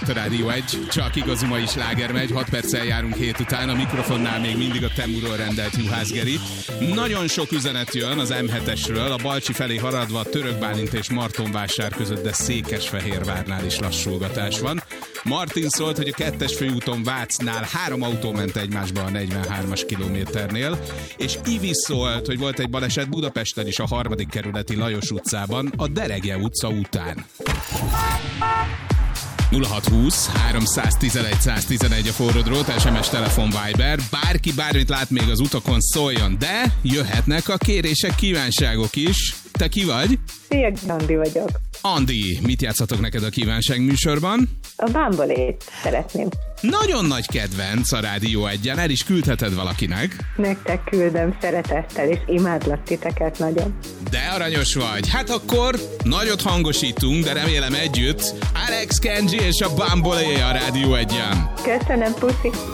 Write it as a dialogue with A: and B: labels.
A: itt a Rádió 1, csak igazi mai sláger megy, 6 perccel járunk 7 után, a mikrofonnál még mindig a Temuról rendelt Juhász Geri. Nagyon sok üzenet jön az M7-esről, a Balcsi felé haradva a Török Bálint és Martonvásár között, de Székesfehérvárnál is lassulgatás van. Martin szólt, hogy a 2-es főúton Vácnál 3 autó ment egymásba a 43-as kilométernél, és Ivi szólt, hogy volt egy baleset Budapesten is a 3. kerületi Lajos utcában, a Deregje utca után. 0620 311 111 a forró drót, SMS, telefon, Viber. Bárki bármit lát még az utakon, szóljon, de jöhetnek a kérések, kívánságok is. Te ki vagy?
B: Szia, Andi vagyok.
A: Andi, mit játszatok neked a kívánság műsorban?
B: A Bambolét szeretném.
A: Nagyon nagy kedvenc a Rádió 1-en, el is küldheted valakinek.
B: Nektek küldöm szeretettel, és imádlak titeket nagyon.
A: De aranyos vagy. Hát akkor nagyot hangosítunk, de remélem együtt. Alex Kenji és a Bambolé a Rádió 1-en.
B: Köszönöm, puszi.